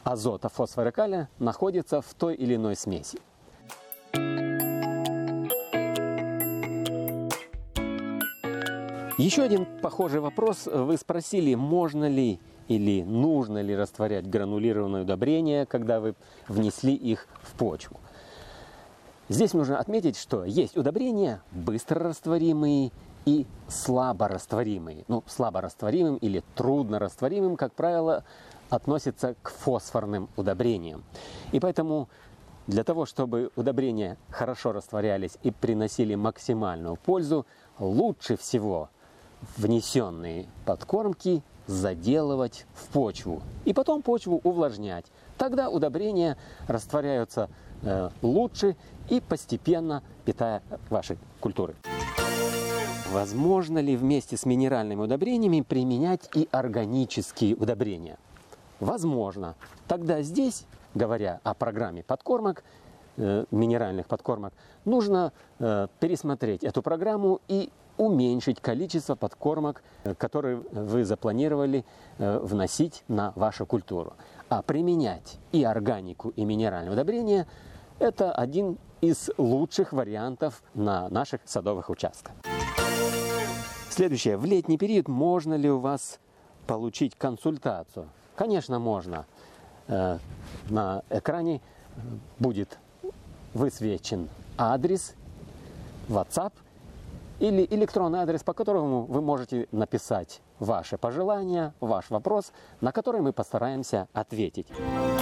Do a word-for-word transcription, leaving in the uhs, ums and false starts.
азота, фосфора и калия находится в той или иной смеси. Еще один похожий вопрос. Вы спросили, можно ли или нужно ли растворять гранулированные удобрения, когда вы внесли их в почву. Здесь нужно отметить, что есть удобрения быстрорастворимые и слаборастворимые. Ну, слаборастворимым или труднорастворимым, как правило, относятся к фосфорным удобрениям. И поэтому для того, чтобы удобрения хорошо растворялись и приносили максимальную пользу, лучше всего внесенные подкормки заделывать в почву и потом почву увлажнять. Тогда удобрения растворяются э, лучше и постепенно питая ваши культуры. Возможно ли вместе с минеральными удобрениями применять и органические удобрения? Возможно. Тогда здесь, говоря о программе подкормок, э, минеральных подкормок, нужно э, пересмотреть эту программу и уменьшить количество подкормок, которые вы запланировали вносить на вашу культуру. А применять и органику, и минеральные удобрения – это один из лучших вариантов на наших садовых участках. Следующее. В летний период можно ли у вас получить консультацию? Конечно, можно. На экране будет высвечен адрес, WhatsApp, или электронный адрес, по которому вы можете написать ваши пожелания, ваш вопрос, на который мы постараемся ответить.